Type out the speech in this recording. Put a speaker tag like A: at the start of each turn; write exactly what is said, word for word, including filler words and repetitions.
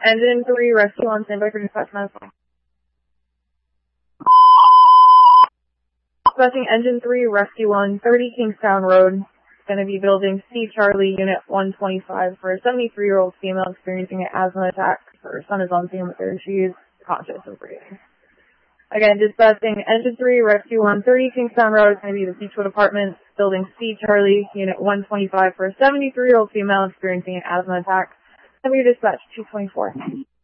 A: Engine three, rescue on standby for dispatch medical. Dispatching Engine three, rescue on thirty Kingstown Road. Going to be building C Charlie, Unit one twenty-five for a seventy-three-year-old female experiencing an asthma attack. Her son is on scene with her. She is conscious and breathing. Again, dispatching Engine three, rescue on thirty Kingstown Road. It's going to be the Beechwood Apartments, building C Charlie, Unit one twenty-five for a seventy-three-year-old female experiencing an asthma attack. Going to be dispatched two twenty-four.